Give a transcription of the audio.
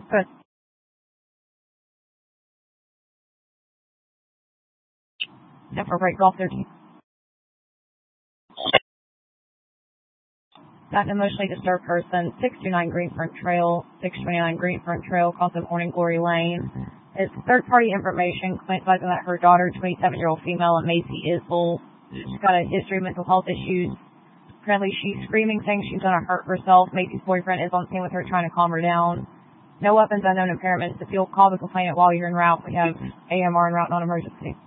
Good. Except for break golf 13. Got an emotionally disturbed person, 629 Greenfront Trail, 629 Greenfront Trail, across the Morning Glory Lane. It's third-party information claiming that her daughter, 27-year-old female, Macy Isbell, she's got a history of mental health issues. Apparently she's screaming, saying she's going to hurt herself. Macy's boyfriend is on scene with her, trying to calm her down. No weapons, unknown impairments. If you'll call the complainant while you're en route, we have AMR en route, non-emergency.